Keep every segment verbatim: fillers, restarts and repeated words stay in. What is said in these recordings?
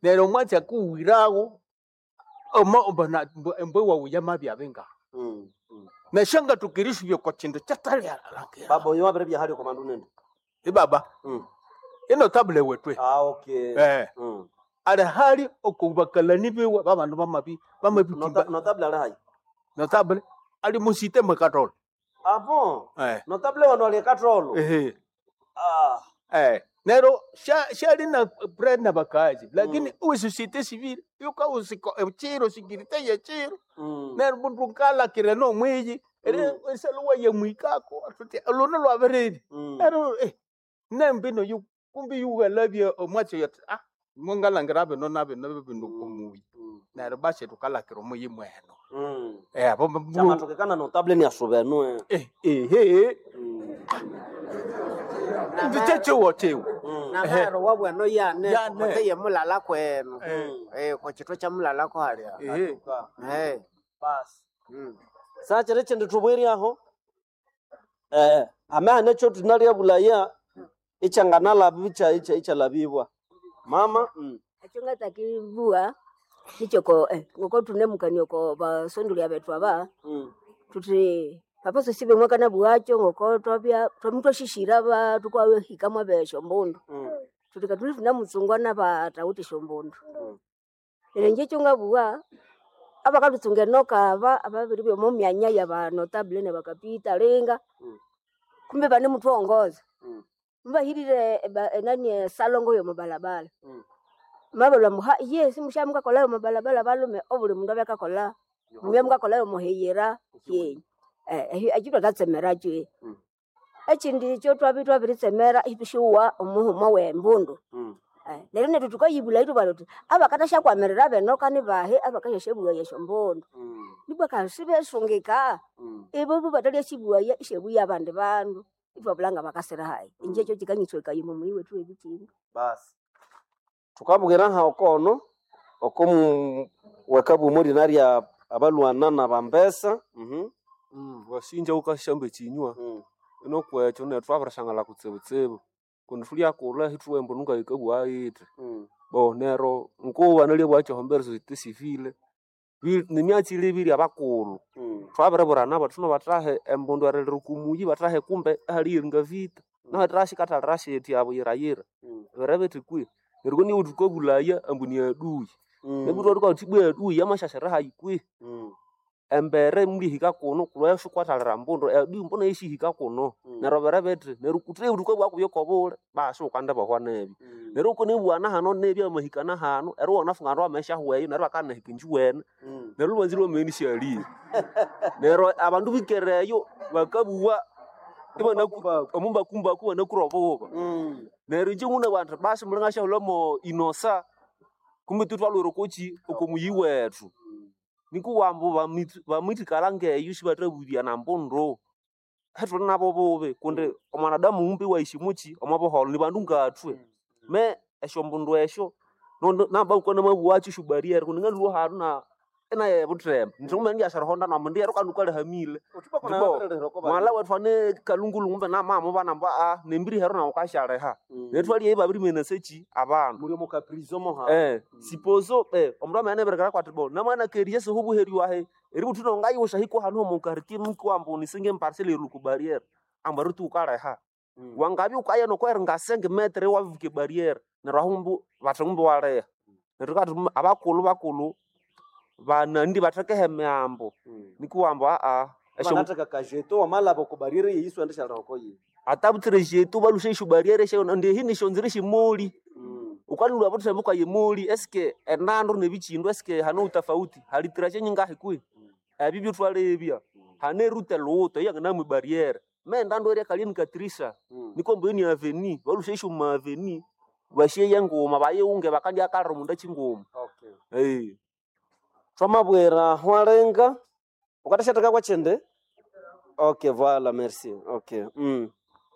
nero mwatsi akuwirago oma obana mbwe wa uyama byabenga Mm. Mm. nashanga tukirishubye kwa chindo chatali alange Babo yo abere bya hali kwa mandu nende. ibaba Mm. ino tabule wetwe Ah, okay. eh Mm. ari hali okubakala nibiwe babantu bamabi bamabi Nota notable ala hai. no tabule ali musite makatol Ah bon. eh Notable wano ale katrolo. eh Ah. eh nero sha shali na bread na bakaji lakini mm. ususite civil yuka usiko chiro sikirite ya chiro Mm. nero buntu kala kireno mwiji ere eseluwa ye mwikako atuti alona lwa beredi Mm. nero eh nembino yu kumbi yuga labia omwache yat ah mongala ngarabe no nabe no bintu kumuyi Mm. nero bashe tukala kiro muyi mweno Mm. eh abo Chama tokekana notable ni asubenu eh. eh eh eh Mm. ndicheche wote Nagaro wabweno yane Yane. kote mulala kwenu eh eh ko chitwa cha mulala ko halia eh eh Bas. mm. Sacha reche nditubweri aho. Eh, amane cho tunali abulaya ichangana la bicha icha icha labibwa. Mama, mm. achonga takivua nichoko eh ngoko tune mukani ko basonduli abetwa ba Mm. tuti papa sosibe mwaka na buacho ngoko twabya twamutwa shishira ba tukwawe hikamwa besho mbundu Mm. tutika tuli tuna mutsungwana ba tauti shombundu Mm. erenje chonga buwa abakatutsunge noka aba ababiri byo mu myanya ya ba notable ne bakapita lenga Mm. kumbe bane muthu ongoza Mm. mbahirire nani salongo yo mabalabala Mm. mabalo muha yes mushamuka kola yo mabalabala balume obuli mundu abekakola mumyamuka kola yo muheyera ye eh ajito tatsemera jwe Mm. echindi cyo twabitwa biritsemera ipishuwa omuhuma wembundu Mm. eh lero netu tukayibula itu baloti abakatasha kwamerera beno kani bahe abakashebula yeshombundu Mm. nibwa kansibe sungika Mm. ebo bubatali shibwa ya shebuya abandi bandu ibabulanga bakasera hayi inje cyo kikanyitswe kayimo muyiwe tu ebitini Bas. Tukabugera ha okono okomu wekabu muri naria abalwana na bambesa. Mhm. Mm, wasinja ukashambe chinywa Mm. ino kwecho ne twabarashangala kutsebutsebu kundi fulia kula hitu embo nunga ikabwa ite Mm. bo nero nkuba nali bwacho hombero zitisivile bil nimyachi libiri abakulu Mm. twabareborana batuno batrahe embundu arelero kumuyi batrahe kumbe ali nga vita na trashi kata rashi eti abo yirayira Mm. berebeti kwi nergo ni utuko bulaya ambuni adui Mm. nebutwa tuka tibwe adui yamashashara hayikwi Mm. embere muri hika kuno kulwa shukwatalira mbundo edi mbona ishi hika kuno Mm. nero berebeti neru kutre utuko bwa kuyokobole basho kanda bahwa nebi Mm. nero ko ne bwana hano nebi amahikana hano ero ona funga ro amesha hweyo nero akana hikinju wena Mm. nero lwanziro meni shali nero abantu bikereyo bakabuwa ibana omumba kumba kuwa nakuroboba Mm. nero njimuna bantu basi mulingasha ulomo inosa kumbe tutwaloro kochi okomuyiwetu niku wambo bamiti kalange yushi batrabudia na mbondo hatu nabo bobe kunde omwanadamu umbi waishi muchi omaboholo ni bandu ngatwe me esho mbondo esho no naba ukona mabuachi shubariere kuninga luo haruna ena ye butrem ntume ngi asharhonda na mndi yaruka nukale hamile Utupa kuna Ndipo, notable rokoba. mwala wetfane kalungulu ngumbe na mama bana mba a nembiri heruna ukashare ha Mm. netwali ye babiri menesechi abantu Muri mu caprizo mo ha. eh sipozo eh omra mane bergara kwatbo na mana keriye se hubu heri wahe eri butuno ngai wo shahiko hanu mo karki mko ambo ni singe parcelle ru ku barrière ambaru tu kara ha Mm. wangabi ukaya no kwere ngasenge metre wa vuke barrière na rahumbu batumbu wale netuka abakulu bakulu bana ndi batake hemambo Mm. nikuambo a a esho Banataka kajeto amala bokubarire yisu andisha roko yi. atabutre jetu balushe shu barrière she ndi hini shonzire shimoli Mm. ukalula bote buka yemoli eske enando nebichindo eske hano utafauti halitira chenyinga hikui abibyo twalebya hane rute loto yanga mu barrière me ndando ere kalini katrisa Mm. nikombo ni aveni balushe shu ma aveni bashe yangoma baye unge bakandi akaro munda chingoma Okay. eh Twamabwera hwalenga ukatashataka kwa chende. Okay, voilà, merci. Okay. Mm.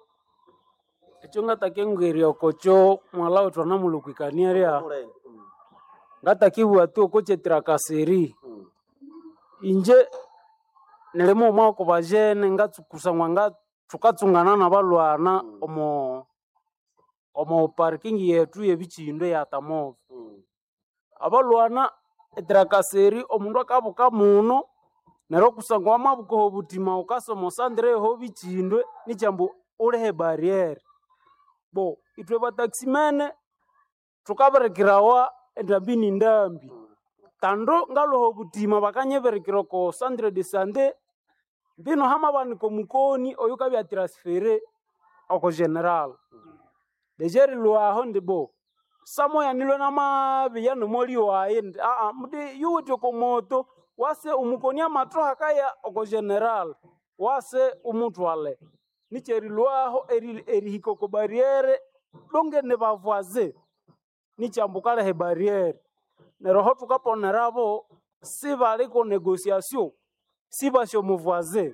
Echo ngatake ngeria kocho mwala wetwa na mulukikaniaria Mm. ngatake bwatu okochetira kaseri Mm. inje nelemo mwako bajene ngatsukusangwa nga tukatsungana na balwana Mm. omo omo parking yetu yebichindo ya tamo Mm. abalwana etrakaseri omundu akabuka muno neryo kusangwa amabuka obutima ukasoma sandre ho bichindwe nikyambu ulehe barriere bo itwe bataximene tukaberekerawa endambini ndambi tando ngaloho butima bakanyeberekera ko sandre de sande bino hama baniko mukoni oyuka bya transfere oko general dejeri lwaho ndibo samo yanilwe namabi yanomoli waye a a mudi yuti ko moto wase umukoni amato hakaya oko general wase umutwale nicheri lwaho eri eri hikoko barriere donge ne bavoise nichambukala he barriere neroho tukaponerabo si bali ko negotiation si basho muvoise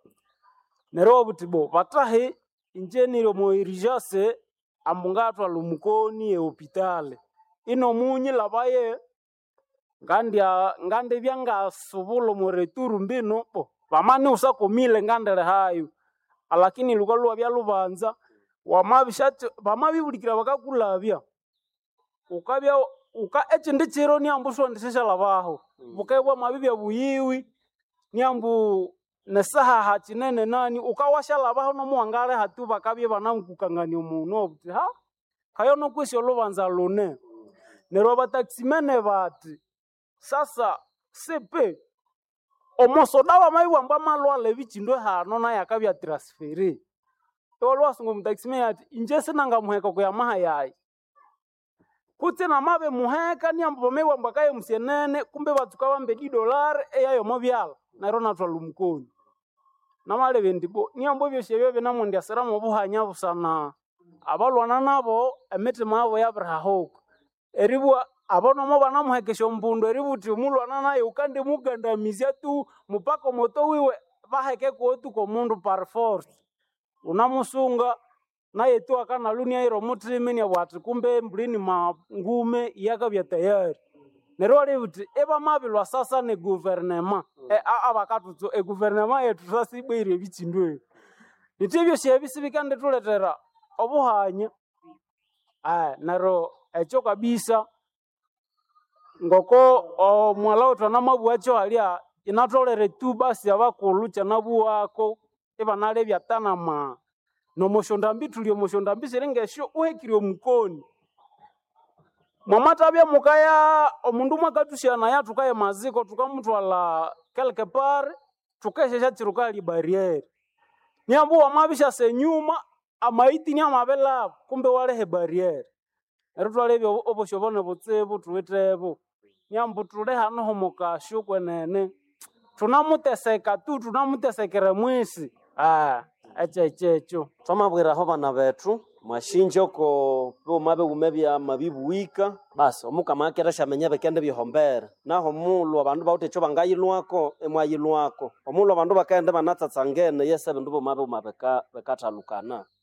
nero butibo batahe injeniro mo irijase ambungatwa lumukoni e hospitale ino munyi labaye ngandia ngande byanga subulo mo returu mbino po bamani usakomile ngandele hayo lakini lukalwa bya lubanza wamabishati bamabibulikira bakakulabya ukabya uka echinde chiro ni ambu sondesha labaho bukebwa mabibya buyiwi ni ambu nesaha hachinene nani ukawasha labaho no muangale hatu bakabye banamukukangani umuno buti ha kayo no kwisho lubanza lune nero bataximene bati sasa sepe omoso dawa maiwa mba malwale bichindwe hano na yakabya transferi olwa sungu mtaximene ati injese nanga muheka ko yamaha yayi kuti na mabe muheka ni ambo mewa mbakaye musienene kumbe batuka bambe di dollar eyayo mobyala naro natwa lumukoni namale bendibo ni ambo byo shebebe namundi asera mu buhanya busana abalwana nabo emete mabo yabrahoko eribwa abono mo bana muhekesho mbundo eributi umulwana naye ukande mugandamizya tu mupako moto wiwe baheke ko tu ko mundu par force unamusunga naye tu akana lunia iro mutrimeni abwati kumbe mbulini mangume yakabya tayari nero lebuti eba mabilwa sasa ne gouvernement e abakatuzo e gouvernement yetu sasa ibwire bichindwe nitibyo shebisibikande tuletera obuhanya ah naro echo kabisa ngoko omwala utana mabwacho alia inatolere tu basi abakulu chanabu wako ebanale byatanama no moshondambi tulio moshondambi serengesho uhekiri omukoni mamata bya mukaya omundu mwakatushana ya tukaye maziko tukamutwala quelque part tukesha chirukali barriere nyambu wamabisha senyuma amaiti ni amabela kumbe wale he barriere erutwale byo oboshobone butsebu tuwetebo nyambu tule hano homokasho kwenene tunamuteseka tu tunamutesekere mwisi ah eche echecho twamabwira ho bana bethu mwashinjo ko bo mabe umebya mabibuika basi omukama akera shamenya bekende bihombera naho mulo abantu bawutecho bangayilwako emwayilwako omulo abantu bakaende banatsatsangene yese bintu bo mabe umabeka bekatalukana